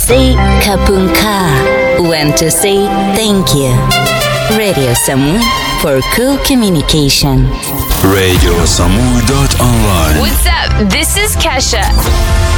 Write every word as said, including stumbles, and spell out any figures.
say kapunka, when to say thank you. Radio Samu for cool communication. radio samu dot online. What's up? This is Kesha.